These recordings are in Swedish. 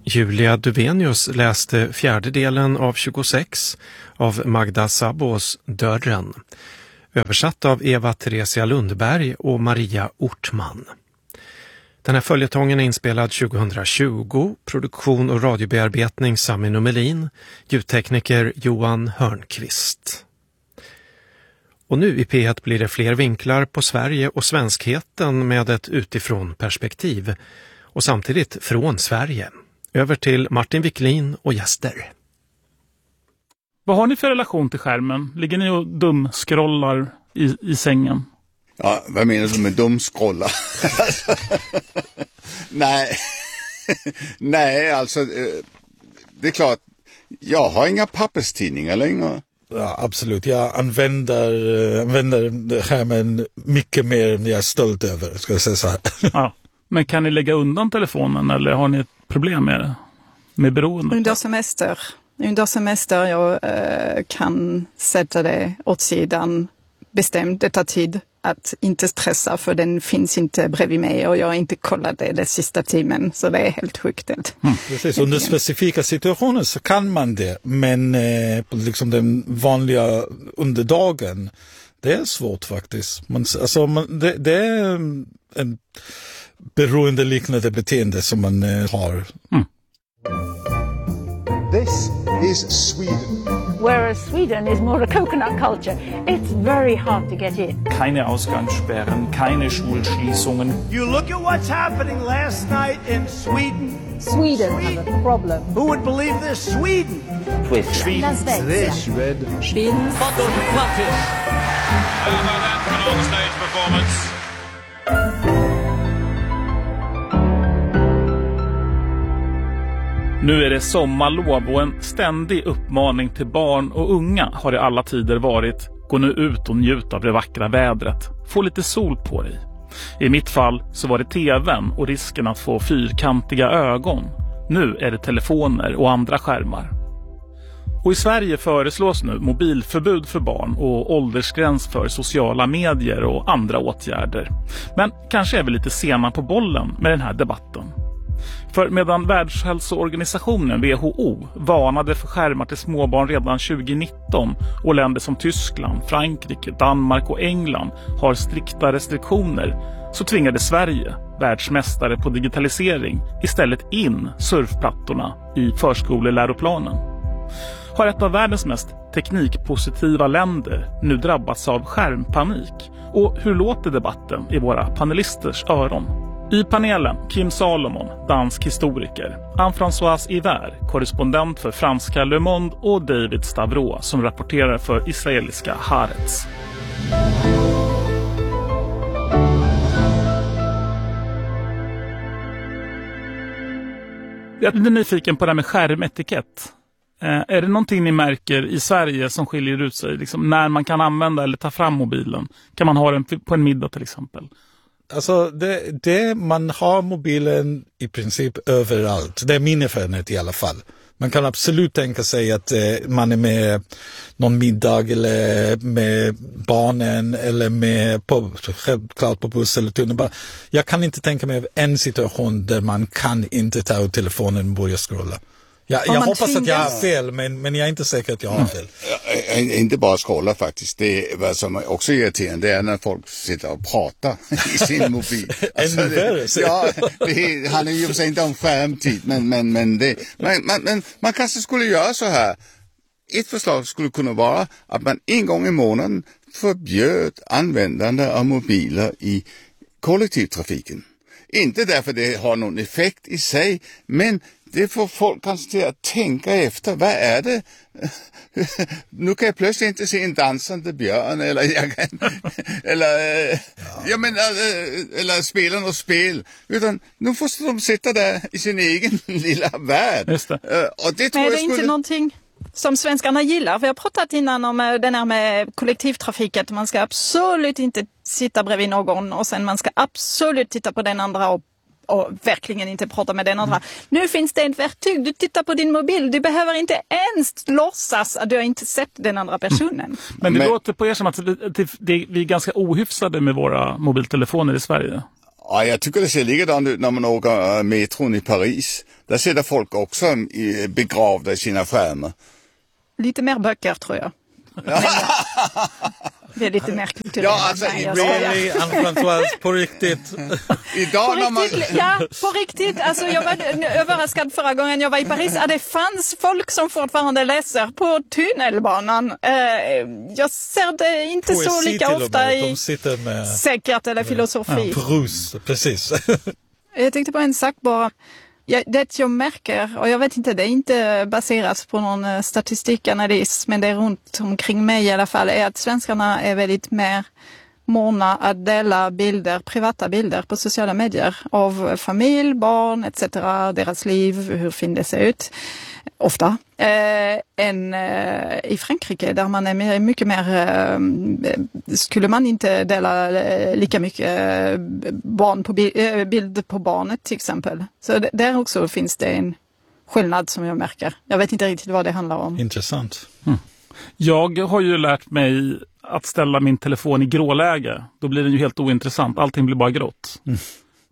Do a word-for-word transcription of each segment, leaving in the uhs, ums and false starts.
Julia Duvenius läste fjärde delen av tjugosex av Magda Szabós Dörren, översatt av Eva Theresia Lundberg och Maria Ortman. Den här följetongen är inspelad tjugohundratjugo, produktion och radiobearbetning Sami Numelin, ljudtekniker Johan Hörnqvist. Och nu i P ett blir det fler vinklar på Sverige och svenskheten med ett utifrån perspektiv och samtidigt från Sverige. Över till Martin Wiklin och gäster. Vad har ni för relation till skärmen? Ligger ni och dumskrollar i, i sängen? Ja, vad menar du med dumskrollar? Nej, nej, alltså det är klart, jag har inga papperstidningar längre. Ja, absolut. Jag använder, använder skärmen mycket mer än jag är stolt över, ska jag säga så här. Ja. Men kan ni lägga undan telefonen eller har ni ett problem med det? Med beroende? Under semester. Under semester jag äh, kan sätta det åt sidan bestämt. Det tar tid att inte stressa för den finns inte bredvid mig och jag har inte kollat det den sista timmen. Så det är helt sjukt. Mm. Precis, under specifika situationer så kan man det. Men eh, liksom den vanliga underdagen, det är svårt faktiskt. Man, alltså, man, det, det är en beroende liknande beteende som man eh, har. Mm. This is Sweden. Whereas Sweden is more a coconut culture. It's very hard to get in. Keine Ausgangssperren, keine Schulschließungen. You look at what's happening last night in Sweden. Sweden has a problem. Who would believe this? Sweden. Twist. Sweden. Sweden. Sweden. Fantastiskt. How about that for an on-stage performance? Nu är det sommarlov och en ständig uppmaning till barn och unga har i alla tider varit: gå nu ut och njut av det vackra vädret. Få lite sol på dig. I mitt fall så var det tvn och risken att få fyrkantiga ögon. Nu är det telefoner och andra skärmar. Och i Sverige föreslås nu mobilförbud för barn och åldersgräns för sociala medier och andra åtgärder. Men kanske är vi lite sena på bollen med den här debatten. För medan Världshälsoorganisationen W H O varnade för skärmar till småbarn redan tjugonitton och länder som Tyskland, Frankrike, Danmark och England har strikta restriktioner, så tvingade Sverige, världsmästare på digitalisering, istället in surfplattorna i förskoleläroplanen. Har ett av världens mest teknikpositiva länder nu drabbats av skärmpanik? Och hur låter debatten i våra panelisters öron? I panelen Kim Salomon, dansk historiker, Anne-Françoise Hiver, korrespondent för franska Le Monde och David Stavro som rapporterar för israeliska Haaretz. Jag är lite nyfiken på det här med skärmetikett. Eh, är det någonting ni märker i Sverige som skiljer ut sig? Liksom när man kan använda eller ta fram mobilen? Kan man ha den på en middag till exempel? Alltså det, det, man har mobilen i princip överallt. Det är min erfarenhet i alla fall. Man kan absolut tänka sig att eh, man är med någon middag eller med barnen eller med på, självklart på buss eller tunnelbana. Jag kan inte tänka mig en situation där man kan inte ta ut telefonen och börja scrolla. Jag, jag hoppas tvingas... att jag har fel, men, men jag är inte säker att jag har fel. Mm. Inte bara scrolla faktiskt. Det är, vad som också är irriterande, det är när folk sitter och pratar i sin mobil. Alltså, det, ja, det handlar ju för sig inte om skärmtid, men, men, men, det, men, man, men man kanske skulle göra så här. Ett förslag skulle kunna vara att man en gång i månaden förbjöd användande av mobiler i kollektivtrafiken. Inte därför det har någon effekt i sig, men det får folk kanske att tänka efter. Vad är det? Nu kan jag plötsligt inte se en dansande björn eller jag kan, eller ja. jag menar, eller spela något spel, utan nu får de sitta där i sin egen lilla värld. Just det. Och det tror Men är det jag skulle... inte någonting som svenskarna gillar? Vi har pratat innan om den här med kollektivtrafiken. Man ska absolut inte sitta bredvid någon och sen man ska absolut titta på den andra och och verkligen inte prata med den andra. Mm. Nu finns det ett verktyg. Du tittar på din mobil. Du behöver inte ens låtsas att du har inte sett den andra personen. Mm. Men det Men... låter på er som att det, det, det, vi är ganska ohyfsade med våra mobiltelefoner i Sverige. Ja, jag tycker det ser likadant ut när man åker metron i Paris. Där sitter folk också begravda i sina skärmar. Lite mer böcker tror jag. Det är lite mer kulturellt. Ja, alltså, Nej, jag really, Anne-Françoise, på riktigt. Idag på när riktigt, man... ja, på riktigt. Alltså, jag var överraskad förra gången jag var i Paris. Att det fanns folk som fortfarande läser på tunnelbanan. Jag ser det inte Poesi så lika ofta i med... säkert eller filosofi. Ja, Proust, precis. Jag tänkte på en sak bara. Ja, det jag märker, och jag vet inte, det är inte baserat på någon statistikanalys, men det är runt omkring mig i alla fall, är att svenskarna är väldigt mer måna att dela bilder, privata bilder på sociala medier av familj, barn et cetera, deras liv, hur fint det ser ut, ofta, eh, än eh, i Frankrike där man är mer, mycket mer, eh, skulle man inte dela eh, lika mycket eh, barn på bi- eh, bild på barnet till exempel. Så d- där också finns det en skillnad som jag märker. Jag vet inte riktigt vad det handlar om. Intressant. Mm. Jag har ju lärt mig att ställa min telefon i gråläge. Då blir den ju helt ointressant. Allting blir bara grått. Mm.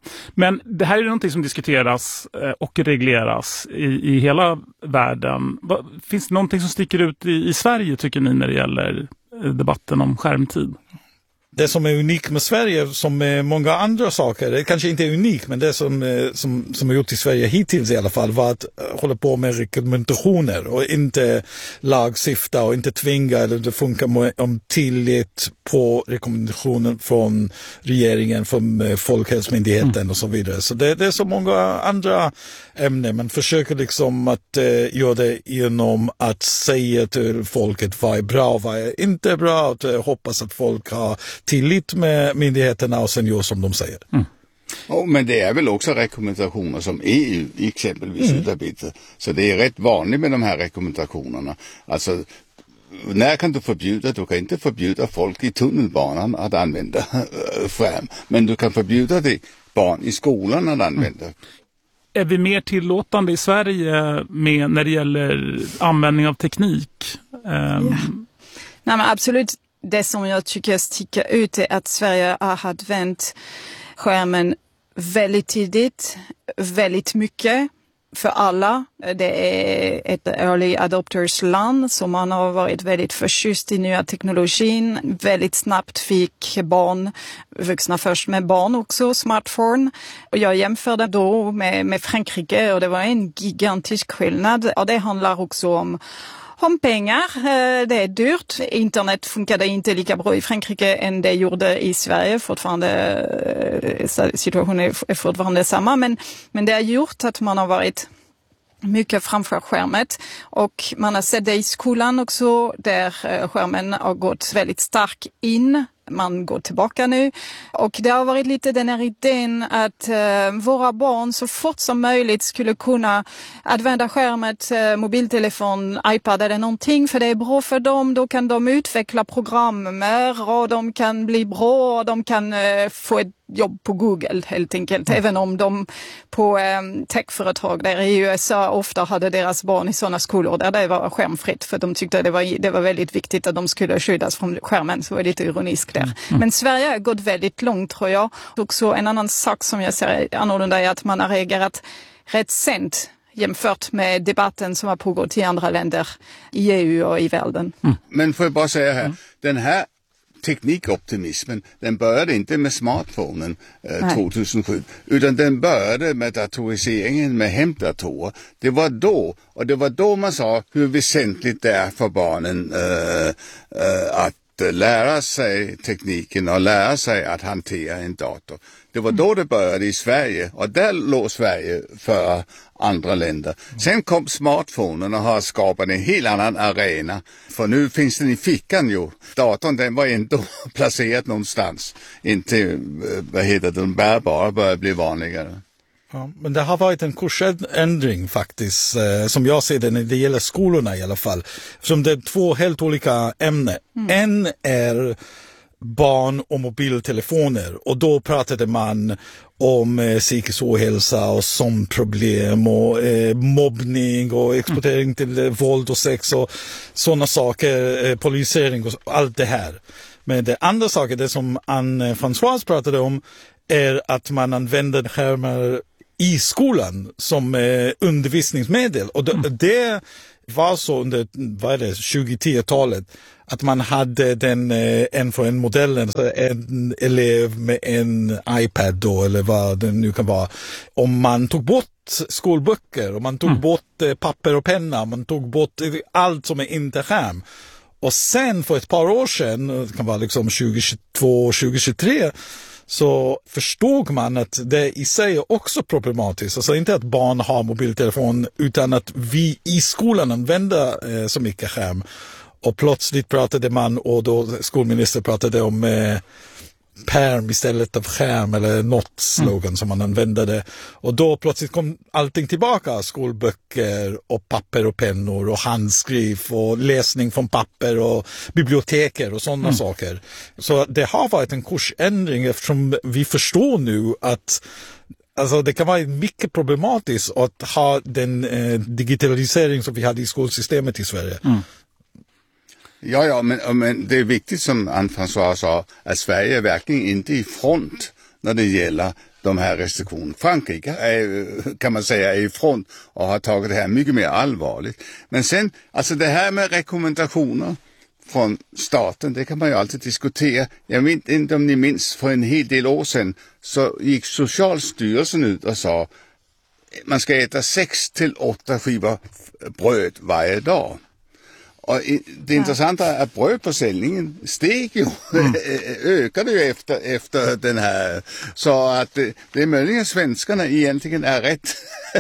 Men det här är någonting som diskuteras och regleras i, i hela världen. Finns det någonting som sticker ut i, i Sverige tycker ni när det gäller debatten om skärmtid? Det som är unikt med Sverige, som med många andra saker, det kanske inte är unikt, men det som, som, som är gjort i Sverige hittills i alla fall, var att hålla på med rekommendationer och inte lagstifta och inte tvinga, eller det funkar med, om tillit på rekommendationer från regeringen, från Folkhälsomyndigheten mm. och så vidare. Så det, det är så många andra ämnen. Man försöker liksom att eh, göra det genom att säga till folket vad är bra och vad är inte bra, och eh, hoppas att folk har tillit med myndigheterna och sen gör som de säger. Mm. Oh, men det är väl också rekommendationer som E U exempelvis mm. utarbetar. Så det är rätt vanligt med de här rekommendationerna. Alltså, när kan du förbjuda? Du kan inte förbjuda folk i tunnelbanan att använda skärm. Men du kan förbjuda det barn i skolan att använda. Mm. Är vi mer tillåtande i Sverige med när det gäller användning av teknik? Um... Ja. Nej, men absolut. Det som jag tycker sticker ut är att Sverige har använt skärmen väldigt tidigt, väldigt mycket för alla. Det är ett early adopters land som man har varit väldigt förtjust i nya teknologin. Väldigt snabbt fick barn, vuxna först med barn också, smartphone. Och jag jämförde då med, med Frankrike och det var en gigantisk skillnad. Och det handlar också om Om pengar, det är dyrt. Internet funkade inte lika bra i Frankrike än det gjorde i Sverige. Fortfarande, situationen är fortfarande samma, men, men det har gjort att man har varit mycket framför skärmet. Och man har sett det i skolan också, där skärmen har gått väldigt starkt in. Man går tillbaka nu. Och det har varit lite den här idén att eh, våra barn så fort som möjligt skulle kunna använda skärmet, eh, mobiltelefon, iPad eller någonting, för det är bra för dem. Då kan de utveckla programmer och de kan bli bra och de kan eh, få ett jobb på Google helt enkelt. Även om de på eh, techföretag där i U S A ofta hade deras barn i sådana skolor där det var skärmfritt, för de tyckte det var, det var väldigt viktigt att de skulle skyddas från skärmen, så var det lite ironiskt där. Mm. Men Sverige har gått väldigt långt tror jag. Också en annan sak som jag ser annorlunda är att man har reagerat rätt sent jämfört med debatten som har pågått i andra länder i E U och i världen. Mm. Men får jag bara säga här, mm. den här teknikoptimismen, den började inte med smartphonen eh, tjugohundrasju, utan den började med datoriseringen med hemdatorer. Det var då, och det var då man sa hur väsentligt det är för barnen eh, eh, att lära sig tekniken och lära sig att hantera en dator. Det var då det började i Sverige, och där låg Sverige för andra länder. Sen kom smartphonen och har skapat en helt annan arena. För nu finns den i fickan ju. Datorn den var ändå placerad någonstans. Inte, vad heter det, den bärbara börjar bli vanligare. Ja, men det har varit en kursändring faktiskt, eh, som jag ser det när det gäller skolorna i alla fall. Som det är två helt olika ämnen. Mm. En är barn och mobiltelefoner, och då pratade man om eh, psykisk ohälsa och sömnproblem och eh, mobbning och exportering mm. till eh, våld och sex och sådana saker, eh, polisering och allt det här. Men det andra saker, det som Anne-Françoise pratade om, är att man använder skärmar i skolan som eh, undervisningsmedel. Och det, mm. det var så under vad är det, tjugo-tio-talet att man hade den eh, en för en modellen, så en elev med en iPad då, eller vad det nu kan vara. Om man tog bort skolböcker, och man tog mm. bort eh, papper och penna, man tog bort eh, allt som är inte skärm. Och sen för ett par år sedan, det kan vara liksom tjugohundratjugotvå tjugohundratjugotre, så förstod man att det i sig är också problematiskt. Alltså inte att barn har mobiltelefon, utan att vi i skolan använder eh, så mycket skärm. Och plötsligt pratade man, och då skolminister pratade om eh, perm istället av skärm, eller något slogan mm. som man använde det. Och då plötsligt kom allting tillbaka, skolböcker och papper och pennor och handskrift och läsning från papper och biblioteker och sådana mm. saker. Så det har varit en kursändring, eftersom vi förstår nu att alltså det kan vara mycket problematiskt att ha den eh, digitalisering som vi hade i skolsystemet i Sverige. Mm. Ja, ja, men, men det är viktigt som Anne-Françoise sa, att Sverige är verkligen inte i front när det gäller de här restriktionerna. Frankrike är, kan man säga, är i front och har tagit det här mycket mer allvarligt. Men sen, alltså det här med rekommendationer från staten, det kan man ju alltid diskutera. Jag vet inte om ni minns, för en hel del år sedan så gick Socialstyrelsen ut och sa man ska äta sex till åtta skivor bröd varje dag. Och det intressanta är att brödförsäljningen steg ju, mm. ökade ju efter, efter den här. Så att det, det är möjligen svenskarna egentligen är rätt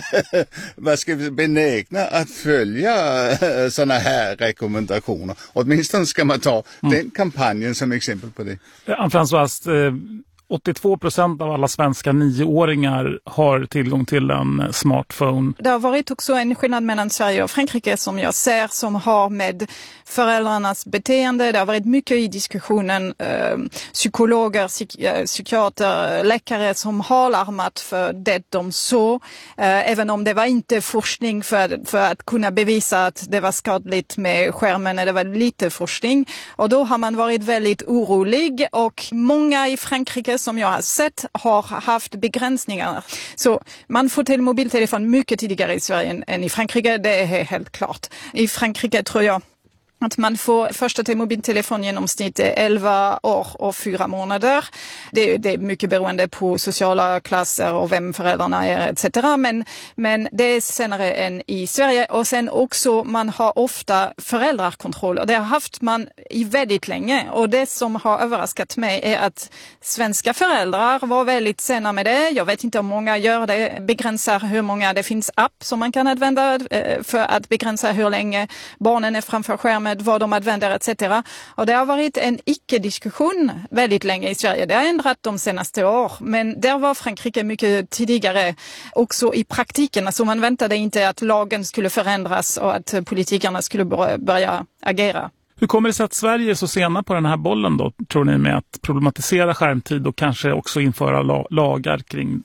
vad ska vi benägna att följa sådana här rekommendationer. Åtminstone ska man ta mm. den kampanjen som exempel på det. Anne-Françoise, åttiotvå procent av alla svenska nioåringar har tillgång till en smartphone. Det har varit också en skillnad mellan Sverige och Frankrike som jag ser, som har med föräldrarnas beteende. Det har varit mycket i diskussionen eh, psykologer, psyk- psykiater, läkare som har larmat för det de såg. Eh, även om det var inte forskning för, för att kunna bevisa att det var skadligt med skärmen. Det var lite forskning. Och då har man varit väldigt orolig, och många i Frankrike som jag har sett har haft begränsningar. Så man får till mobiltelefon mycket tidigare i Sverige än i Frankrike, det är helt klart. I Frankrike tror jag att man får första till mobiltelefon genomsnitt elva år och fyra månader. Det, det är mycket beroende på sociala klasser och vem föräldrarna är et cetera. Men, men det är senare än i Sverige. Och sen också, man har ofta föräldrarkontroll. Och det har haft man i väldigt länge. Och det som har överraskat mig är att svenska föräldrar var väldigt sena med det. Jag vet inte om många gör det. Begränsar hur många, det finns app som man kan använda för att begränsa hur länge barnen är framför skärmen, vad de använder et cetera. Och det har varit en icke-diskussion väldigt länge i Sverige. Det har ändrat de senaste år. Men där var Frankrike mycket tidigare också i praktiken. Alltså man väntade inte att lagen skulle förändras och att politikerna skulle börja agera. Hur kommer det sig att Sverige är så sena på den här bollen då, tror ni, med att problematisera skärmtid och kanske också införa la- lagar kring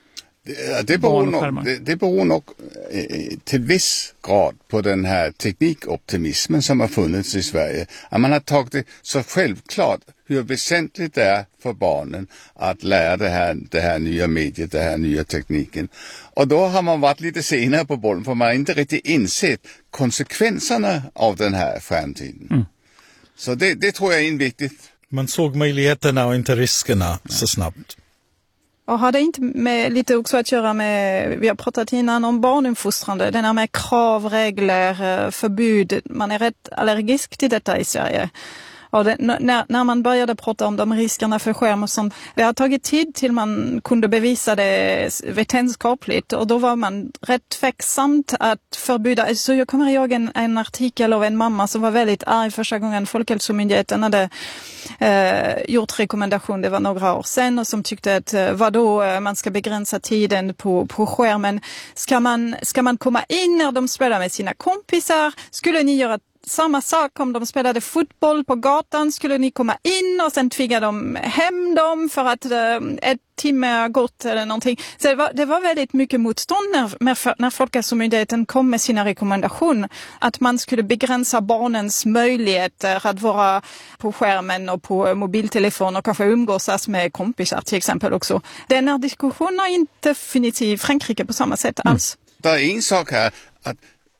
Det, det, beror nog, det, det beror nog eh, till viss grad på den här teknikoptimismen som har funnits i Sverige. Att man har tagit det så självklart hur väsentligt det är för barnen att lära det här, det här nya mediet, det här nya tekniken. Och då har man varit lite senare på bollen, för man har inte riktigt insett konsekvenserna av den här framtiden. Mm. Så det, det tror jag är viktigt. Man såg möjligheterna och inte riskerna så snabbt. Och har det inte med, lite också att göra med, vi har pratat innan om barnuppfostrande, den här med krav, regler, förbud. Man är rätt allergisk till detta i Sverige. Och det, när, när man började prata om de riskerna för skärm och sånt, det har tagit tid till man kunde bevisa det vetenskapligt, och då var man rätt tveksamt att förbjuda. Så jag kommer ihåg en, en artikel av en mamma som var väldigt arg första gången Folkhälsomyndigheten hade eh, gjort rekommendation, det var några år sedan, och som tyckte att eh, vadå, man ska begränsa tiden på, på skärmen. Ska man, ska man komma in när de spelar med sina kompisar? Skulle ni göra samma sak om de spelade fotboll på gatan, skulle ni komma in och sen tvinga dem hem dem för att eh, ett timme har gått eller någonting. Så det var, det var väldigt mycket motstånd när, när Folkhälsomyndigheten kom med sina rekommendationer att man skulle begränsa barnens möjligheter att vara på skärmen och på mobiltelefon och kanske umgås med kompisar till exempel också. Den här diskussionen har inte funnits i Frankrike på samma sätt alls. Mm. Det är en sak här att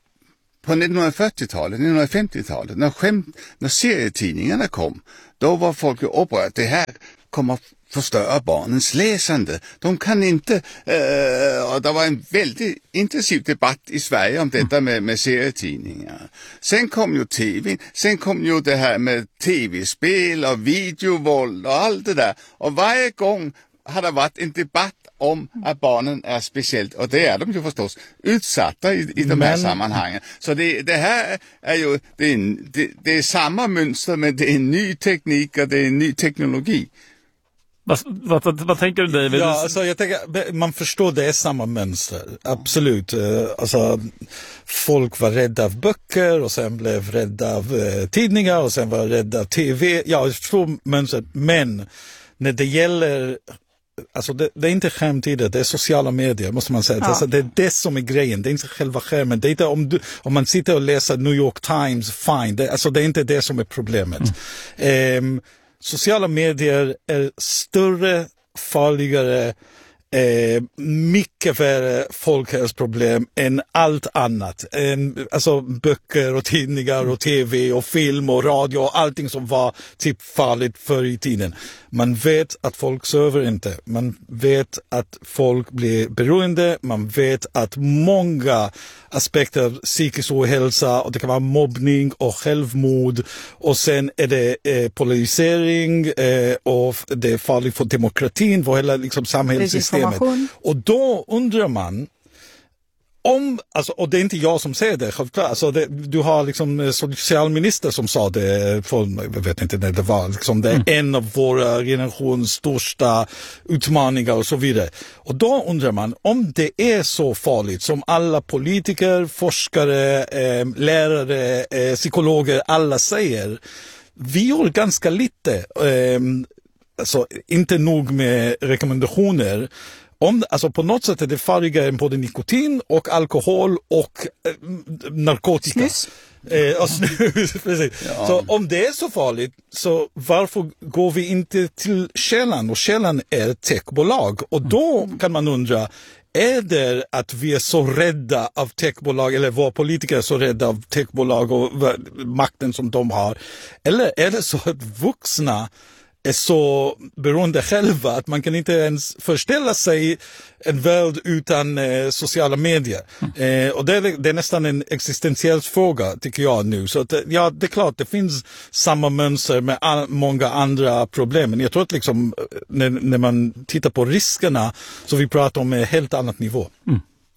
på nittonhundrafyrtiotalet, nittonhundrafemtiotalet, när, skämt, när serietidningarna kom, då var folk ju upprörda. Det här kommer förstöra barnens läsande. De kan inte, eh, och det var en väldigt intensiv debatt i Sverige om detta med, med serietidningar. Sen kom ju tv, sen kom ju det här med tv-spel och videovåld och allt det där. Och varje gång har det varit en debatt om att barnen är speciellt, och det är de ju förstås, utsatta i, i de men... här sammanhangen. Så det, det här är ju, det är, det, det är samma mönster, men det är en ny teknik och det är en ny teknologi. Vad, vad, vad, vad tänker du, David? Ja, alltså jag tänker, man förstår det är samma mönster, absolut. Alltså, folk var rädda av böcker och sen blev rädda av eh, tidningar och sen var rädda av tv. Ja, jag förstår mönstret, men när det gäller, alltså det, det är inte skärmtider, det är sociala medier, måste man säga. Ja. Alltså det är det som är grejen, det är inte själva skärmen. Det är inte om, du, om man sitter och läser New York Times, fine. Det, alltså det är inte det som är problemet. Mm. Um, sociala medier är större, farligare, Eh, mycket värre folkhälsoproblem än allt annat. En, alltså böcker och tidningar och tv och film och radio och allting som var typ farligt förr i tiden. Man vet att folk söver inte. Man vet att folk blir beroende. Man vet att många aspekter av psykisk ohälsa, och det kan vara mobbning och självmord, och sen är det eh, polarisering eh, och det är farligt för demokratin, för hela liksom, samhällssystemet. Och då undrar man om, alltså, och det är inte jag som säger det, självklart. Alltså det, du har liksom socialminister som sa det, för, jag vet inte när det var, liksom, det är mm. en av våra generations största utmaningar och så vidare. Och då undrar man om det är så farligt som alla politiker, forskare, eh, lärare, eh, psykologer, alla säger. Vi gör ganska lite, eh, alltså inte nog med rekommendationer. Om, alltså på något sätt är det farligare än både nikotin och alkohol och eh, narkotika. Snus. Eh, och snus, precis. Ja. Så om det är så farligt, så varför går vi inte till källan? Och källan är techbolag. Och då kan man undra, är det att vi är så rädda av techbolag, eller våra politiker är så rädda av techbolag och makten som de har? Eller är det så att vuxna är så beroende själva att man kan inte ens föreställa sig en värld utan eh, sociala medier. Mm. Eh, och det är, det är nästan en existentiell fråga, tycker jag nu. Så att, ja, det är klart, det finns samma mönster med all, många andra problem. Men jag tror att liksom, när, när man tittar på riskerna, så vi pratar om en helt annat nivå. Mm.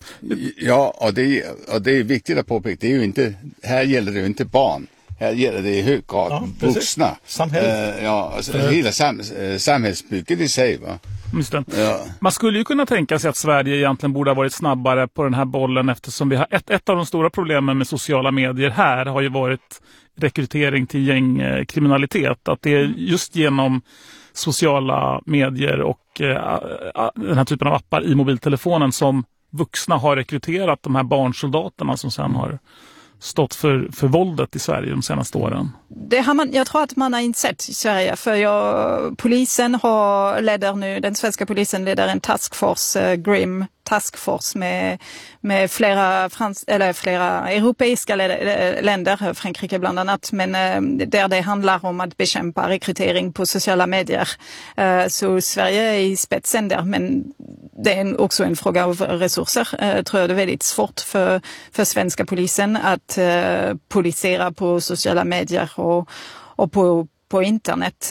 Ja, och det, och det är viktigt att påpeka. Det är ju inte, här gäller det ju inte barn. Här gäller det i hög grad ja, vuxna. Samhället. Uh, ja, alltså mm. hela sam, uh, samhällsbygget i sig, va? Just det. Ja. Man skulle ju kunna tänka sig att Sverige egentligen borde ha varit snabbare på den här bollen, eftersom vi har ett, ett av de stora problemen med sociala medier här har ju varit rekrytering till gängkriminalitet. Att det är just genom sociala medier och uh, den här typen av appar i mobiltelefonen som vuxna har rekryterat de här barnsoldaterna som sen har stått för, för våldet i Sverige de senaste åren. Det har man, jag tror att man har insett i Sverige, för jag, polisen har, leder nu, den svenska polisen leder en taskforce, uh, Grim taskforce med, med flera, frans, eller flera europeiska länder, Frankrike bland annat, men uh, där det handlar om att bekämpa rekrytering på sociala medier. Uh, så Sverige är i spetsen där, men det är också en fråga av resurser. Uh, tror jag det är väldigt svårt för, för svenska polisen att uh, polisera på sociala medier och, och på på internet,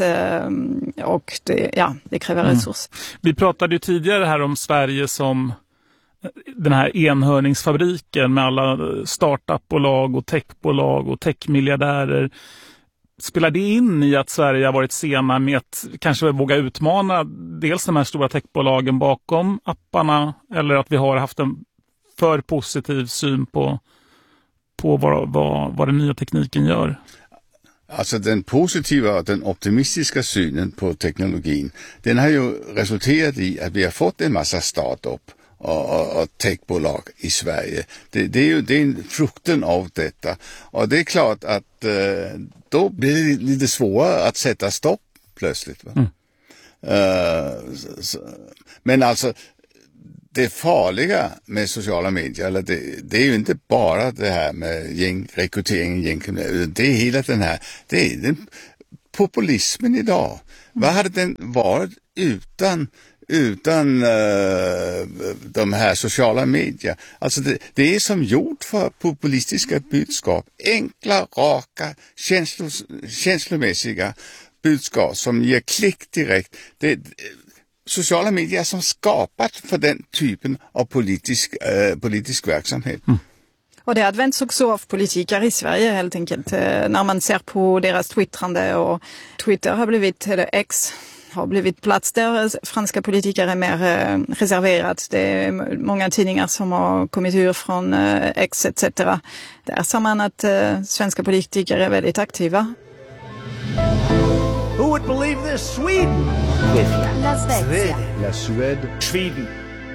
och det, ja, det kräver mm. resurser. Vi pratade ju tidigare här om Sverige som den här enhörningsfabriken med alla startupbolag och techbolag och techmiljardärer. Spelar det in i att Sverige har varit sena med att kanske våga utmana dels de här stora techbolagen bakom apparna, eller att vi har haft en för positiv syn på på vad, vad, vad den nya tekniken gör? Alltså den positiva och den optimistiska synen på teknologin, den har ju resulterat i att vi har fått en massa startup och, och, och techbolag i Sverige. Det, det är ju det är frukten av detta. Och det är klart att eh, då blir det lite svårare att sätta stopp plötsligt. Va? Mm. Uh, så, så. Men alltså det farliga med sociala medier, eller det, det är ju inte bara det här med gäng, rekrytering, gängkriminalitet, det är hela den här, det är den populismen idag. Mm. Vad hade den varit utan utan uh, de här sociala medier? Alltså det, det är som gjort för populistiska budskap, enkla, raka, känslos, känslomässiga budskap som ger klick direkt. Det sociala medier som skapat för den typen av politisk, eh, politisk verksamhet. Mm. Och det används också av politiker i Sverige helt enkelt. När man ser på deras twittrande, och Twitter har blivit, eller X har blivit plats där franska politiker är mer eh, reserverat. Det är många tidningar som har kommit ur från eh, X et cetera. Där ser man att eh, svenska politiker är väldigt aktiva. Who would believe this? Sweden! La Svezia. La Suède. Sweden.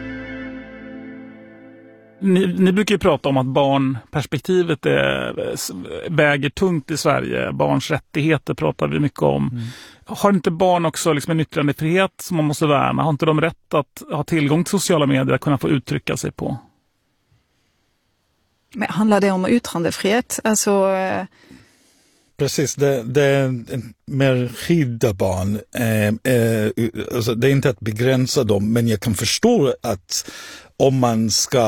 Ni, ni brukar ju prata om att barnperspektivet är, väger tungt i Sverige. Barns rättigheter pratar vi mycket om. Mm. Har inte barn också liksom en yttrandefrihet som man måste värna? Har inte de rätt att ha tillgång till sociala medier att kunna få uttrycka sig på? Men handlar det om yttrandefrihet? Alltså... Precis, det, det är en mer skydda barn. Eh, eh, alltså det är inte att begränsa dem, men jag kan förstå att om man ska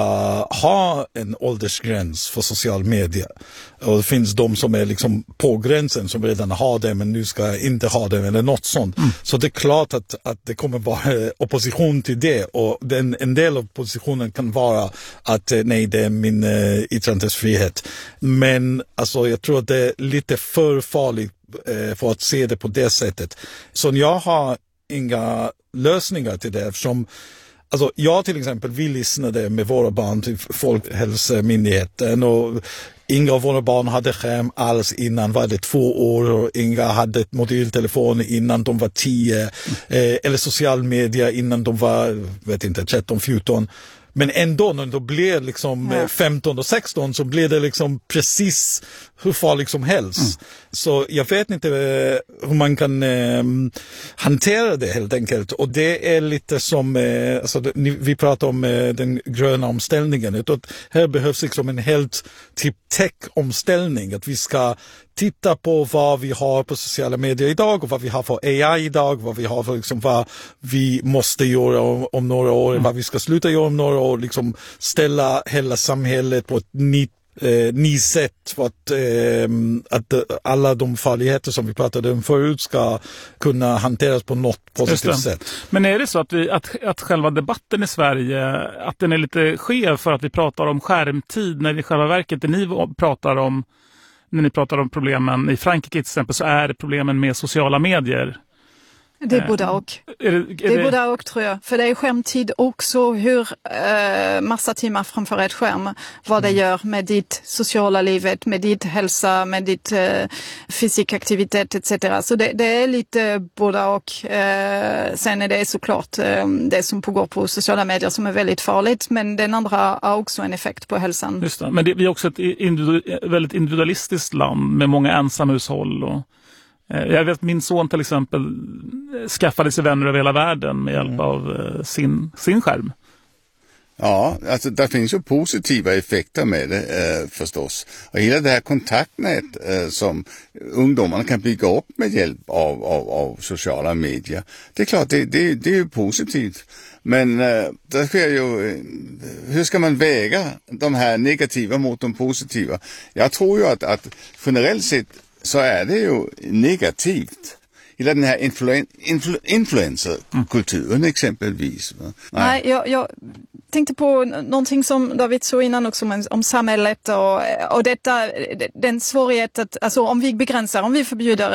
ha en åldersgräns för social media, och det finns de som är liksom på gränsen som redan har det men nu ska inte ha det eller något sånt. Mm. Så det är klart att, att det kommer vara opposition till det, och den, en del av oppositionen kan vara att nej, det är min uh, yttrandefrihet. Men alltså, jag tror att det är lite för farligt uh, för att se det på det sättet. Så jag har inga lösningar till det, eftersom alltså, jag till exempel, vi lyssnade med våra barn till Folkhälsomyndigheten, och inga av våra barn hade skärm alls innan var det två år, och inga hade mobiltelefon innan de var tio, eh, eller social media innan de var, vet inte, tretton fjorton. Men ändå när de blev liksom ja. femton och sexton så blev det liksom precis hur farligt som helst. Mm. Så jag vet inte hur man kan eh, hantera det helt enkelt. Och det är lite som, eh, alltså, det, vi pratar om eh, den gröna omställningen. Utan här behövs liksom en helt typ tech-omställning. Att vi ska titta på vad vi har på sociala medier idag och vad vi har för A I idag, vad vi har för liksom, vad vi måste göra om, om några år, mm. vad vi ska sluta göra om några år, liksom ställa hela samhället på ett nytt Eh, ny sätt för att, eh, att alla de farligheter som vi pratade om förut ska kunna hanteras på något positivt sätt. Men är det så att, vi, att, att själva debatten i Sverige, att den är lite skev för att vi pratar om skärmtid, när i själva verket det ni pratar om, när ni pratar om problemen i Frankrike till exempel, så är det problemen med sociala medier? Det är både och. Är det, är det är både och, tror jag. För det är skärmtid också, hur äh, massa timmar framför ett skärm, vad det gör med ditt sociala livet, med ditt hälsa, med ditt äh, fysisk aktivitet et cetera. Så det, det är lite både och. Äh, sen är det såklart äh, det som pågår på sociala medier som är väldigt farligt, men den andra har också en effekt på hälsan. Just det. Men det, vi är också ett individu- väldigt individualistiskt land med många ensamhushåll och jag vet att min son till exempel skaffade sig vänner över hela världen med hjälp mm. av sin, sin skärm. Ja, alltså det finns ju positiva effekter med det eh, förstås. Och hela det här kontaktnät eh, som ungdomarna kan bygga upp med hjälp av, av, av sociala medier. Det är klart, det, det, det är ju positivt. Men eh, det sker ju, eh, hur ska man väga de här negativa mot de positiva? Jag tror ju att, att generellt sett så är det ju negativt. Hela den här influen- influ- influencerkulturen mm. exempelvis. Va? Nej, Nej jag, jag tänkte på någonting som David sa innan också om, om samhället och, och detta, den svårighet att, alltså om vi begränsar, om vi förbjuder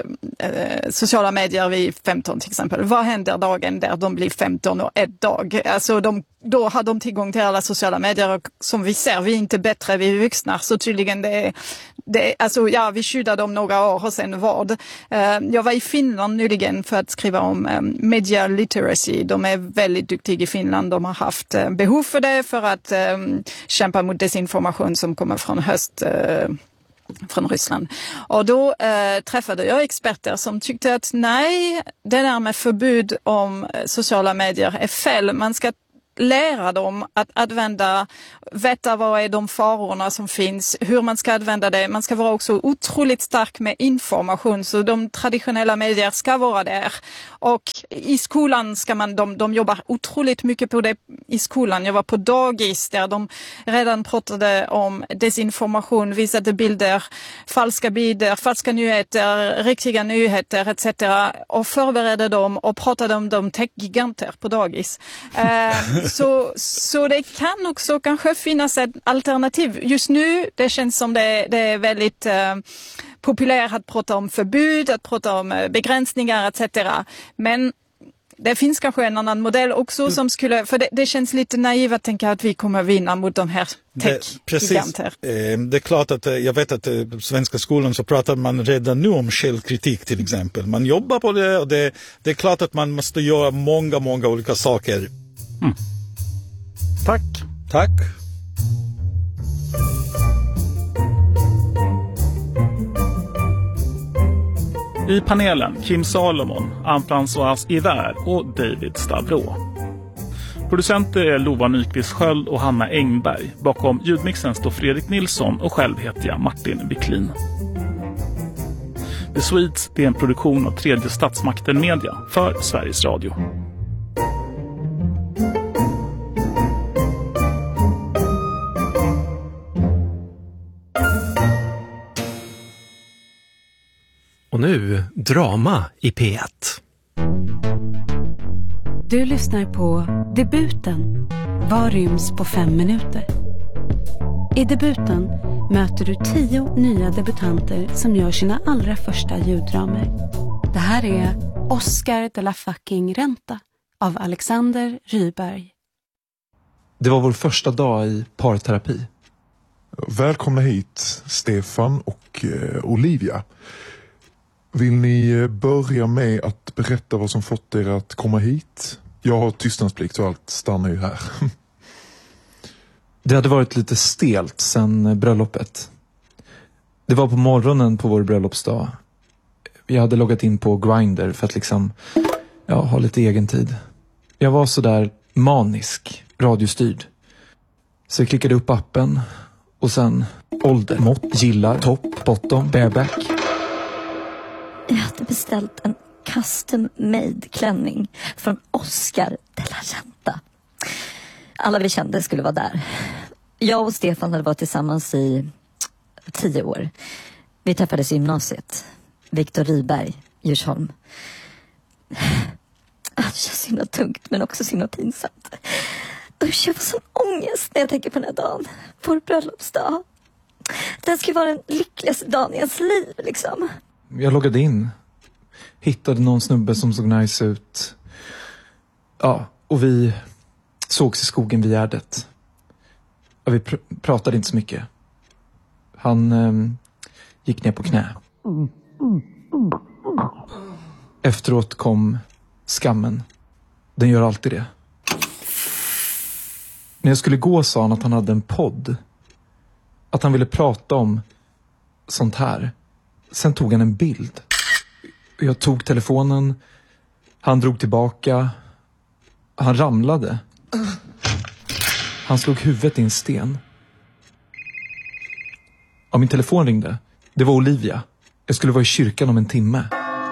eh, sociala medier vid femton till exempel, vad händer dagen där de blir femton och ett dag? Alltså de då har de tillgång till alla sociala medier och som vi ser, vi är inte bättre, vi är vuxna. Så tydligen det, det alltså ja, vi skyddar dem några år och sen vad. Jag var i Finland nyligen för att skriva om media literacy. De är väldigt duktiga i Finland. De har haft behov för det för att um, kämpa mot desinformation som kommer från höst uh, från Ryssland. Och då eh, träffade jag experter som tyckte att nej, det där med förbud om sociala medier är fel. Man ska lära dem att använda, veta vad är de farorna som finns, hur man ska använda det. Man ska vara också otroligt stark med information, så de traditionella medier ska vara där. Och i skolan ska man, de, de jobbar otroligt mycket på det i skolan. Jag var på dagis där de redan pratade om desinformation, visade bilder, falska bilder, falska nyheter, riktiga nyheter et cetera. Och förberedde dem och pratade om de techgiganter på dagis. Eh, Så, så det kan också kanske finnas ett alternativ. Just nu, det känns som det, det är väldigt eh, populärt att prata om förbud, att prata om eh, begränsningar et cetera. Men det finns kanske en annan modell också som skulle, för det, det känns lite naivt att tänka att vi kommer vinna mot de här tech-giganter. Det, det är klart att jag vet att i svenska skolan så pratar man redan nu om källkritik till exempel. Man jobbar på det och det, det är klart att man måste göra många, många olika saker. Mm. Tack. Tack. I panelen Kim Salomon, Anne-Françoise Hiver och David Stavro. Producenter är Lova Nyqvist Sköld och Hanna Engberg. Bakom ljudmixen står Fredrik Nilsson och själv heter jag Martin Wiklin. The Swedes är en produktion av Tredje Statsmakten Media för Sveriges Radio. Och nu drama i P ett. Du lyssnar på Debuten. Vad ryms på fem minuter? I Debuten möter du tio nya debutanter som gör sina allra första ljuddramer. Det här är Oscar de la fucking Renta av Alexander Ryberg. Det var vår första dag i parterapi. Välkomna hit, Stefan och eh, Olivia. Vill ni börja med att berätta vad som fått er att komma hit? Jag har tystnadsplikt och allt stannar ju här. Det hade varit lite stelt sedan bröllopet. Det var på morgonen på vår bröllopsdag. Jag hade loggat in på Grindr för att liksom, ja, ha lite egen tid. Jag var så där manisk, radiostyrd. Så jag klickade upp appen och sen ålder, mått, gillar, topp, bottom, bareback. Jag hade beställt en custom-made klänning från Oscar de la Renta. Alla vi kände skulle vara där. Jag och Stefan hade varit tillsammans i tio år. Vi träffades i gymnasiet. Viktor Ryberg, Djursholm. Det känns så himla tungt men också så himla pinsamt. Usch, jag får sån ångest när jag tänker på den här dagen. Vår bröllopsdag. Den skulle vara den lyckligaste dagen i ens liv liksom. Jag loggade in. Hittade någon snubbe som såg nice ut. Ja, och vi sågs i skogen vid Gärdet. Ja, vi pr- pratade inte så mycket. Han eh, gick ner på knä. Efteråt kom skammen. Den gör alltid det. När jag skulle gå sa han att han hade en podd. Att han ville prata om sånt här. Sen tog han en bild. Jag tog telefonen. Han drog tillbaka. Han ramlade. Han slog huvudet i en sten. Ja, min telefon ringde. Det var Olivia. Jag skulle vara i kyrkan om en timme.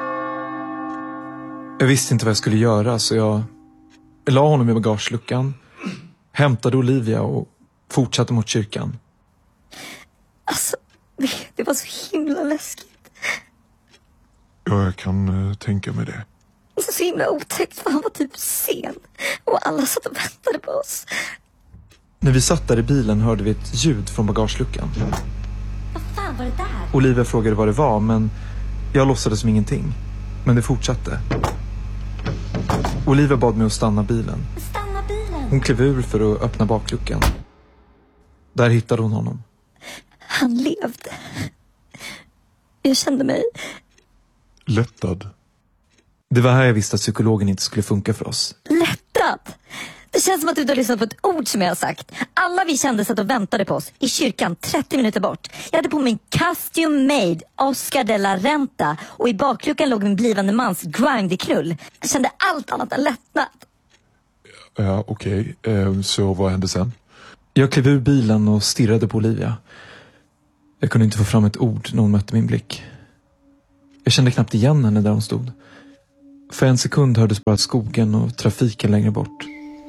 Jag visste inte vad jag skulle göra så jag la honom i bagageluckan. Hämtade Olivia och fortsatte mot kyrkan. Alltså, det, det var så himla läskigt. Ja, jag kan uh, tänka mig det. Så himla otäckt för han var typ sen. Och alla satt och väntade på oss. När vi satt där i bilen hörde vi ett ljud från bagageluckan. Vad fan var det där? Olivia frågade vad det var men jag låtsades som ingenting. Men det fortsatte. Olivia bad mig att stanna bilen. Stanna bilen. Hon klev ur för att öppna bakluckan. Där hittade hon honom. Han levde. Jag kände mig... lättad. Det var här jag visste att psykologen inte skulle funka för oss. Lättad? Det känns som att du har lyssnat på ett ord som jag har sagt. Alla vi kände satt och väntade på oss i kyrkan trettio minuter bort. Jag hade på min custom made Oscar de la Renta och i bakluckan låg min blivande mans grindy-knull. Jag kände allt annat än lättnad. Ja, okej. Okay. Eh, så vad hände sen? Jag klev ur bilen och stirrade på Olivia. Jag kunde inte få fram ett ord när hon mötte min blick. Jag kände knappt igen henne där hon stod. För en sekund hördes bara skogen och trafiken längre bort.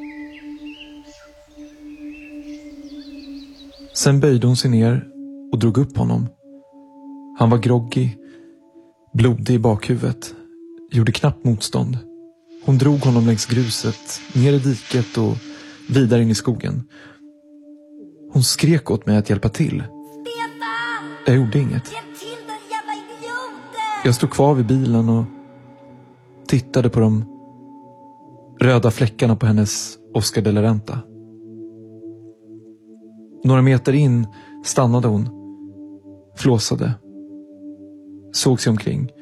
Sen böjde hon sig ner och drog upp honom. Han var groggy, blodig i bakhuvudet, gjorde knappt motstånd. Hon drog honom längs gruset, ner i diket och vidare in i skogen. Hon skrek åt mig att hjälpa till. Stefan! Jag gjorde inget. Hjälp till den jävla idioten! Jag stod kvar vid bilen och tittade på de röda fläckarna på hennes Oscar de la Renta. Några meter in stannade hon, flåsade, såg sig omkring.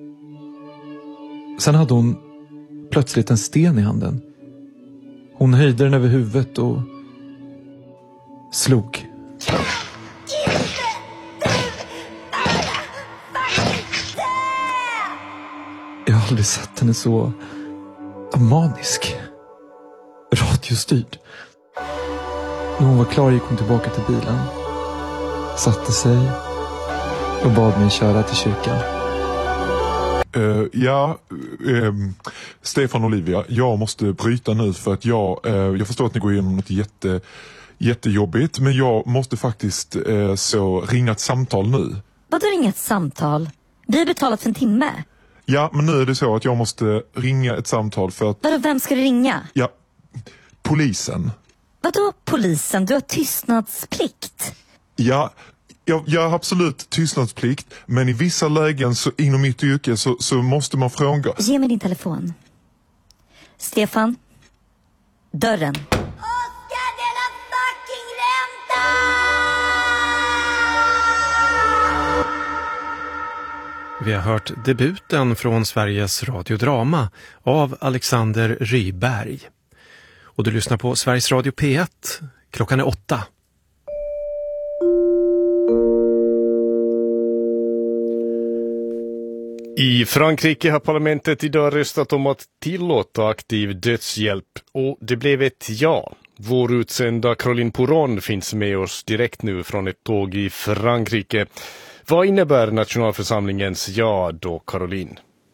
Sen hade hon plötsligt en sten i handen. Hon höjde den över huvudet och slog. Jag har aldrig sett henne så manisk, radiostyrd. När hon var klar gick hon tillbaka till bilen, satte sig och bad mig köra till kyrkan. Uh, ja, uh, Stefan och Olivia, jag måste bryta nu för att jag, uh, jag förstår att ni går igenom något jätte, jättejobbigt, men jag måste faktiskt uh, så ringa ett samtal nu. Vadå ringa ett samtal? Vi har betalat för en timme. Ja, men nu är det så att jag måste ringa ett samtal för att... Vadå, vem ska du ringa? Ja, polisen. Vadå polisen? Du har tystnadsplikt. Ja, jag, jag har absolut tystnadsplikt, men i vissa lägen så inom mitt yrke så, så måste man fråga. Ge mig din telefon. Stefan, dörren. Oscar de la fucking Renta! Vi har hört debuten från Sveriges radiodrama av Alexander Ryberg. Och du lyssnar på Sveriges Radio P ett. Klockan är åtta. I Frankrike har parlamentet idag röstat om att tillåta aktiv dödshjälp och det blev ett ja. Vår utsända Caroline Pouron finns med oss direkt nu från ett tåg i Frankrike. Vad innebär nationalförsamlingens ja då, Caroline?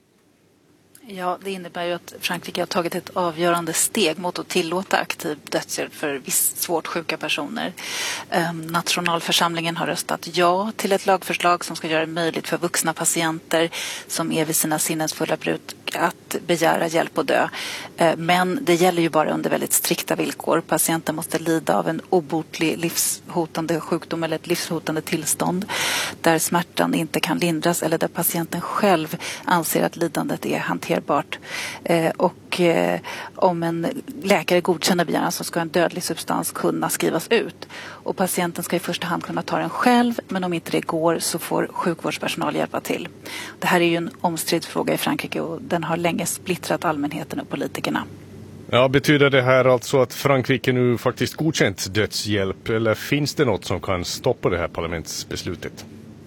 Ja, det innebär ju att Frankrike har tagit ett avgörande steg mot att tillåta aktiv dödshjälp för viss svårt sjuka personer. Um, nationalförsamlingen har röstat ja till ett lagförslag som ska göra det möjligt för vuxna patienter som är vid sina sinnesfulla bruk att begära hjälp och dö. Uh, men det gäller ju bara under väldigt strikta villkor. Patienten måste lida av en obotlig livshotande sjukdom eller ett livshotande tillstånd där smärtan inte kan lindras eller där patienten själv anser att lidandet är hanterbart. Eh, och eh, om en läkare godkänner begäran så ska en dödlig substans kunna skrivas ut. Och patienten ska i första hand kunna ta den själv, men om inte det går så får sjukvårdspersonal hjälpa till. Det här är ju en omstridd fråga i Frankrike och den har länge splittrat allmänheten och politikerna. Ja, betyder det här alltså att Frankrike nu faktiskt godkänt dödshjälp eller finns det något som kan stoppa det här parlamentsbeslutet?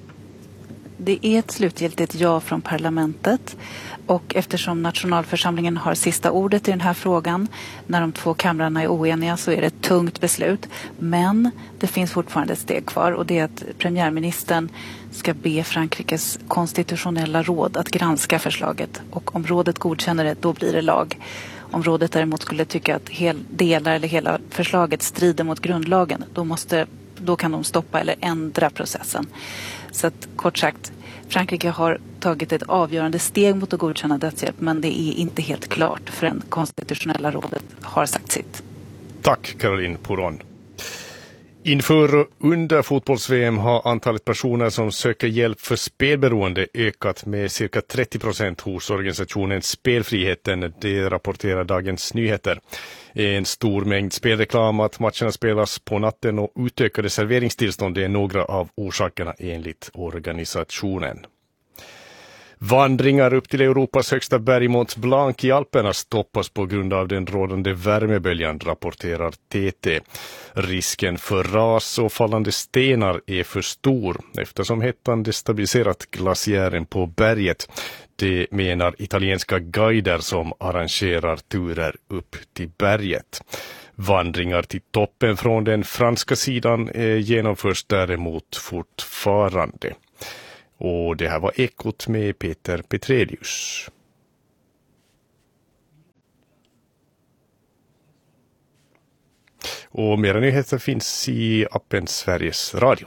Det är ett slutgiltigt ja från parlamentet och eftersom nationalförsamlingen har sista ordet i den här frågan när de två kamrarna är oeniga så är det ett tungt beslut. Men det finns fortfarande ett steg kvar och det är att premiärministern ska be Frankrikes konstitutionella råd att granska förslaget och om rådet godkänner det då blir det lag. Om rådet däremot skulle tycka att hel, delar eller hela förslaget strider mot grundlagen då, måste, då kan de stoppa eller ändra processen. Så att kort sagt, Frankrike har tagit ett avgörande steg mot att godkänna dödshjälp men det är inte helt klart förrän konstitutionella rådet har sagt sitt. Tack Caroline Pouron. Inför och under fotbolls-V M har antalet personer som söker hjälp för spelberoende ökat med cirka trettio procent hos organisationen Spelfriheten, det rapporterar Dagens Nyheter. En stor mängd spelreklam, att matcherna spelas på natten och utökade serveringstillstånd är några av orsakerna enligt organisationen. Vandringar upp till Europas högsta berg Mont Blanc i Alperna stoppas på grund av den rådande värmeböljan, rapporterar T T. Risken för ras och fallande stenar är för stor eftersom hettan destabiliserat glaciären på berget. Det menar italienska guider som arrangerar turer upp till berget. Vandringar till toppen från den franska sidan genomförs däremot fortfarande. Och det här var Ekot med Peter Petrelius. Och mera nyheter finns i appen Sveriges Radio.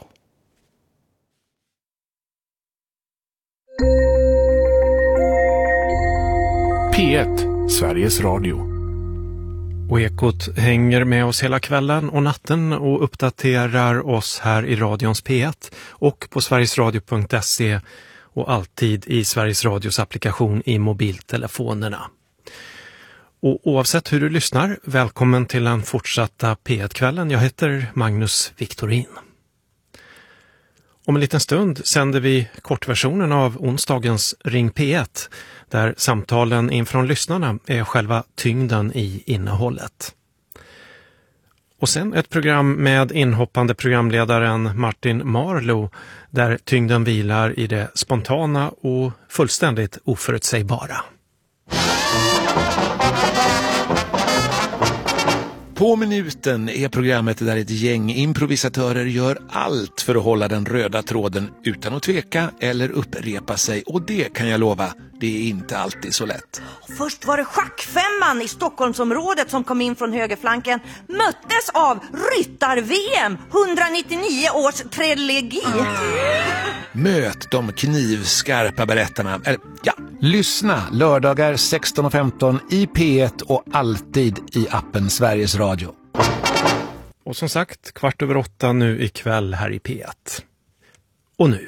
P ett, Sveriges Radio. Och Ekot hänger med oss hela kvällen och natten och uppdaterar oss här i radions P ett och på sverigesradio punkt se och alltid i Sveriges Radios applikation i mobiltelefonerna. Och oavsett hur du lyssnar, välkommen till den fortsatta P ett-kvällen. Jag heter Magnus Victorin. Om en liten stund sänder vi kortversionen av onsdagens Ring P ett, där samtalen infrån lyssnarna är själva tyngden i innehållet. Och sen ett program med inhoppande programledaren Martin Marlow, där tyngden vilar i det spontana och fullständigt oförutsägbara. På minuten är programmet där ett gäng improvisatörer gör allt för att hålla den röda tråden utan att tveka eller upprepa sig. Och det kan jag lova, det är inte alltid så lätt. Först var det schackfemman i Stockholmsområdet som kom in från högerflanken. Möttes av ryttar-V M, etthundranittionio års trilogi. Möt de knivskarpa berättarna. Eller, ja, lyssna lördagar sexton och femton i P ett och alltid i appen Sveriges Radio. Och som sagt, kvart över åtta nu ikväll här i P ett. Och nu.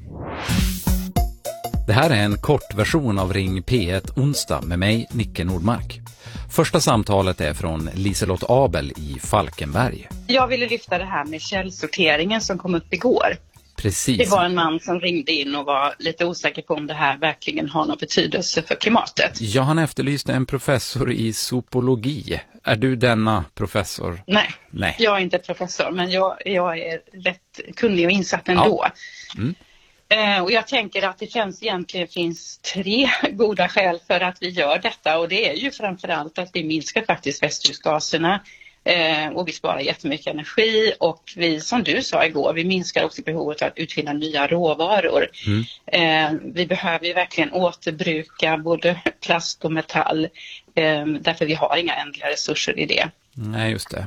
Det här är en kortversion av Ring P ett onsdag med mig, Nicke Nordmark. Första samtalet är från Liselott Abel i Falkenberg. Jag ville lyfta det här med källsorteringen som kom upp igår. Precis. Det var en man som ringde in och var lite osäker på om det här verkligen har någon betydelse för klimatet. Ja, han efterlyste en professor i zoologi. Är du denna professor? Nej, Nej. Jag är inte professor, men jag, jag är rätt kunnig och insatt ändå. Ja. Mm. Eh, och jag tänker att det känns, egentligen finns tre goda skäl för att vi gör detta. Och det är ju framförallt att vi minskar faktiskt växthusgaserna. Eh, och vi sparar jättemycket energi och vi, som du sa igår, vi minskar också behovet av att utvinna nya råvaror. Mm. Eh, vi behöver ju verkligen återbruka både plast och metall eh, därför vi har inga ändliga resurser i det. Nej, just det.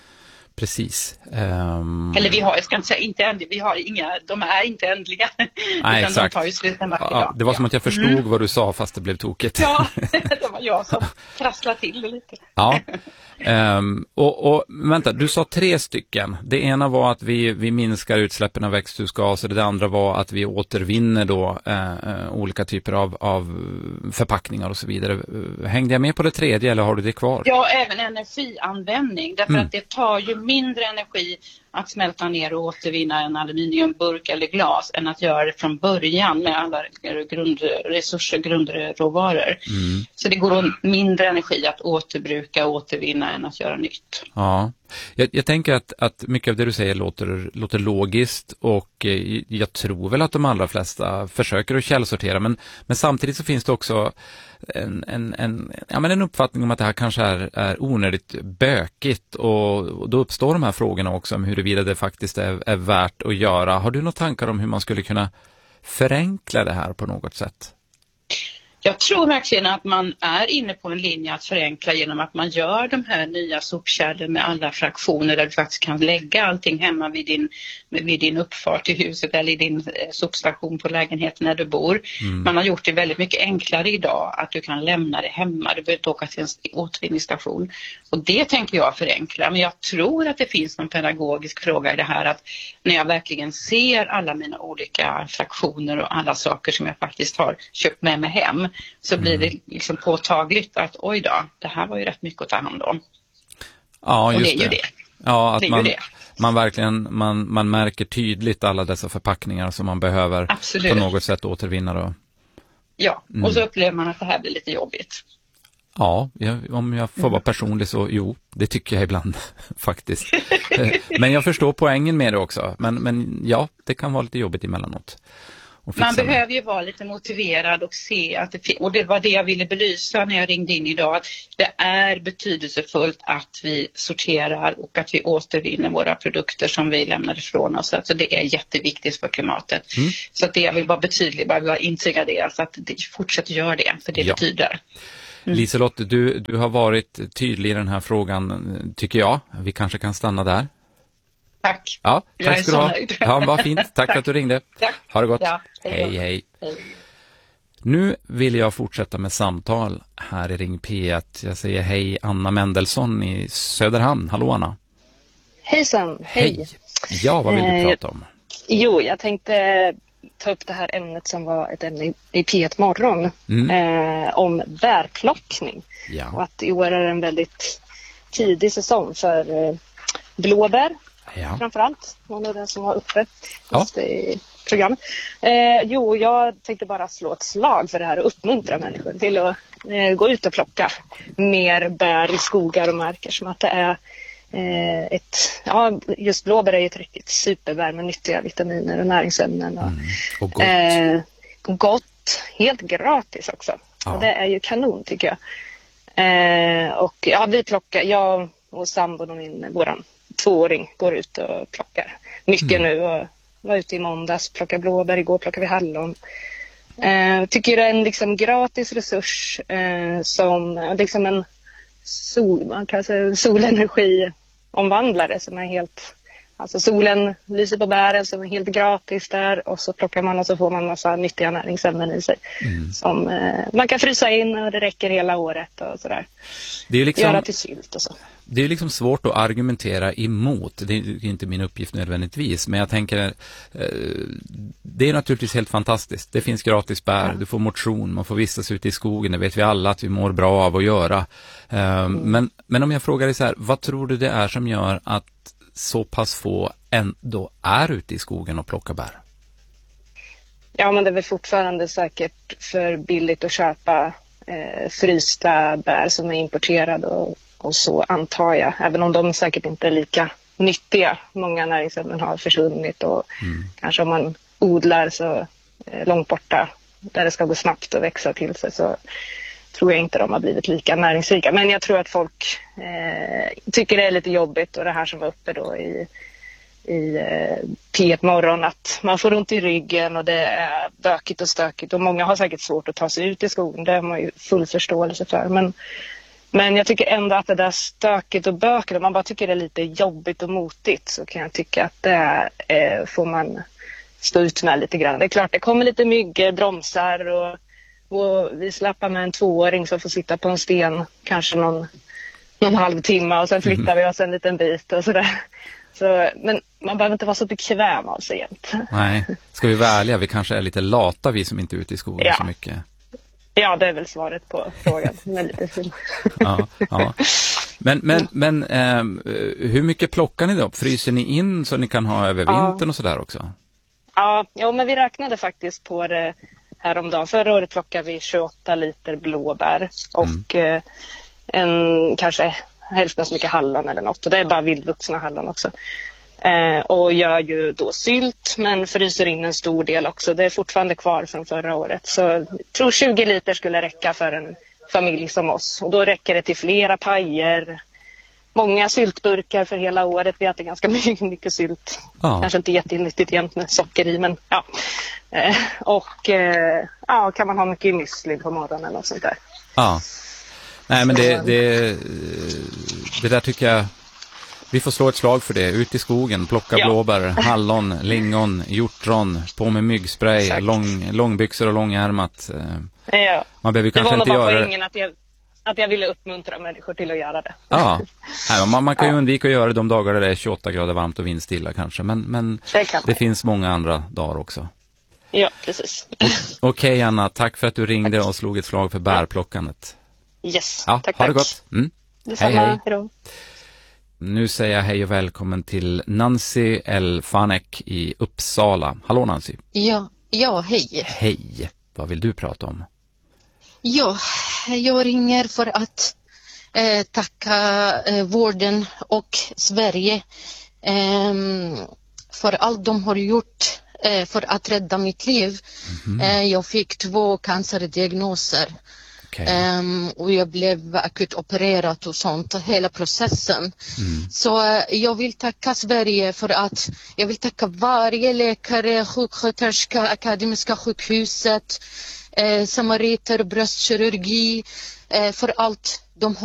Precis. Um... Eller vi har, jag ska inte säga inte ändliga, vi har inga, de är inte ändliga. Nej, utan exakt. De tar ju slut en vacker ja, dag. det var som att jag förstod mm. vad du sa fast det blev tokigt. Ja, det var jag som trasslade till det lite. Ja. Um, och, och vänta, du sa tre stycken. Det ena var att vi, vi minskar utsläppen av växthusgaser. Det andra var att vi återvinner då uh, olika typer av, av förpackningar och så vidare. Hängde jag med på det tredje eller har du det kvar? Ja, även energianvändning. Därför mm. att det tar ju mindre energi att smälta ner och återvinna en aluminiumburk eller glas än att göra det från början med alla grundresurser, grundråvaror. Mm. Så det går åt mindre energi att återbruka och återvinna än att göra nytt. Ja, jag, jag tänker att, att mycket av det du säger låter, låter logiskt och eh, jag tror väl att de allra flesta försöker att källsortera, men, men samtidigt så finns det också en, en, en, ja, men en uppfattning om att det här kanske är, är onödigt bökigt och, och då uppstår de här frågorna också om huruvida det faktiskt är, är värt att göra. Har du några tankar om hur man skulle kunna förenkla det här på något sätt? Jag tror verkligen att man är inne på en linje att förenkla genom att man gör de här nya sopkärlen med alla fraktioner där du faktiskt kan lägga allting hemma vid din, vid din uppfart till huset eller i din sopstation på lägenheten när du bor. Mm. Man har gjort det väldigt mycket enklare idag att du kan lämna det hemma. Du behöver inte åka till en återvinningsstation. Och det tänker jag förenkla. Men jag tror att det finns någon pedagogisk fråga i det här att när jag verkligen ser alla mina olika fraktioner och alla saker som jag faktiskt har köpt med mig hem så blir det liksom påtagligt att oj då, det här var ju rätt mycket att ta hand om. Ja, just och det är det. ju det. Ja, att det är man, ju det. man verkligen man, man märker tydligt alla dessa förpackningar som man behöver Absolut. på något sätt återvinna då. Ja, Mm. och så upplever man att det här blir lite jobbigt. Ja, jag, om jag får vara personlig så jo, det tycker jag ibland faktiskt. Men jag förstår poängen med det också. Men, men ja, det kan vara lite jobbigt emellanåt. Man behöver ju vara lite motiverad och se att det, och det var det jag ville belysa när jag ringde in idag, att det är betydelsefullt att vi sorterar och att vi återvinner våra produkter som vi lämnar ifrån oss. Alltså det är jätteviktigt för klimatet. Mm. Så att det jag vill vara betydlig, bara vill intyga det, alltså att det fortsätter göra det, för det ja. betyder. Mm. Liselott, du, du har varit tydlig i den här frågan, tycker jag. Vi kanske kan stanna där. Tack. Ja, tack jag ska du ha. Ja, vad fint. Tack, tack för att du ringde. Tack. Ha det gott. Ja, hej, hej, hej. hej. Nu vill jag fortsätta med samtal här i Ring P ett. Jag säger hej Anna Mendelsson i Söderhamn. Hallå Anna. Hejsan, hej. hej. Ja, vad vill du eh, prata om? Jo, jag tänkte ta upp det här ämnet som var ett ämne i P ett morgon. Mm. Eh, om bärplockning. Ja. Och att i år är en väldigt tidig säsong för eh, blåbär. Ja. Framförallt, någon av den som var uppe ja. i programmet. Eh, jo, jag tänkte bara slå ett slag för det här och uppmuntra människor till att eh, gå ut och plocka mer bär i skogar och marker, som att det är eh, ett, ja, just blåbär är ett riktigt superbär med nyttiga vitaminer och näringsämnen. Och, mm. och gott. Eh, gott, helt gratis också. Ja. Och det är ju kanon tycker jag. Eh, och ja, vi plockar, jag och sambon och min, våran tvååring går ut och plockar mycket mm. nu och var ute i måndags, plockar blåbär, igår plockar vi hallon. Eh, tycker det är en liksom gratis resurs eh, som liksom en sol, man kan säga solenergiomvandlare som är helt, alltså solen lyser på bären som är helt gratis där och så plockar man och så får man massa nyttiga näringsämnen i sig mm. som eh, man kan frysa in och det räcker hela året och sådär. Det är liksom... Göra till sylt och så. Det är liksom svårt att argumentera emot. Det är inte min uppgift nödvändigtvis. Men jag tänker, det är naturligtvis helt fantastiskt. Det finns gratis bär, ja. Du får motion, man får vistas ute i skogen. Det vet vi alla att vi mår bra av att göra. Mm. Men, men om jag frågar dig så här, vad tror du det är som gör att så pass få ändå är ute i skogen och plockar bär? Ja, men det är väl fortfarande säkert för billigt att köpa eh, frysta bär som är importerade och Och så antar jag, även om de säkert inte är lika nyttiga. Många näringsämnen har försvunnit och mm. kanske om man odlar så eh, långt borta där det ska gå snabbt och växa till sig så tror jag inte de har blivit lika näringsrika. Men jag tror att folk eh, tycker det är lite jobbigt och det här som var uppe då i, i eh, P ett morgon att man får ont i ryggen och det är bökigt och stökigt och många har säkert svårt att ta sig ut i skogen. Det har man ju full förståelse för. Men Men jag tycker ändå att det där stökigt och bökigt, om man bara tycker det är lite jobbigt och motigt så kan jag tycka att det eh, får man stå ut med lite grann. Det är klart, det kommer lite myggor, bromsar och, och vi släpper med en tvååring som får sitta på en sten kanske någon, någon halvtimme och sen flyttar vi oss en liten bit och sådär. Så, men man behöver inte vara så bekväm av sig jämt. Nej, ska vi vara ärliga, vi kanske är lite lata vi som inte är ute i skogen ja. så mycket. Ja, det är väl svaret på frågan. Men, lite fin. ja, ja. men, men, men eh, hur mycket plockar ni då? Fryser ni in så ni kan ha över vintern ja. och sådär också? Ja, ja, men vi räknade faktiskt på det häromdagen. Förra året plockade vi tjugoåtta liter blåbär och mm. eh, en, kanske hälften så mycket hallon eller något. Och det är bara vildvuxna hallon också. Eh, och gör ju då sylt men fryser in en stor del också. Det är fortfarande kvar från förra året. Så jag tror tjugo liter skulle räcka för en familj som oss. Och då räcker det till flera pajer. många syltburkar för hela året. Vi äter ganska mycket, mycket sylt. Ja. Kanske inte jättenyttigt jämt med socker i, men ja. Eh, och eh, ja, kan man ha mycket müsli på morgonen och sånt där. Ja. Nej, men det, det, det där tycker jag, vi får slå ett slag för det. Ut i skogen, plocka ja. blåbär, hallon, lingon, hjortron, på med myggspray, lång, långbyxor och långärmat. Ja. Man behöver kanske inte göra det. Att jag, att jag ville uppmuntra människor till att göra det. Ja, Nej, man, man kan ju ja. undvika att göra det de dagar där det är tjugoåtta grader varmt och vindstilla kanske. Men, men det, det finns många andra dagar också. Ja, precis. Okej okay, Anna, tack för att du ringde tack. och slog ett slag för bärplockandet. Yes, ja, tack, ha tack. det gott. Mm. Hej, hej. Hejdå. Nu säger jag hej och välkommen till Nancy L. Fanek i Uppsala. Hallå Nancy. Ja, ja, hej. Hej. Vad vill du prata om? Ja, jag ringer för att eh, tacka eh, vården och Sverige eh, för allt de har gjort eh, för att rädda mitt liv. Mm-hmm. Eh, jag fick två cancerdiagnoser. Okay. Um, och jag blev akut opererad och sånt, hela processen. Mm. Så uh, jag vill tacka Sverige för att jag vill tacka varje läkare, sjuksköterska, Akademiska sjukhuset, uh, samariter, bröstkirurgi uh, för allt de har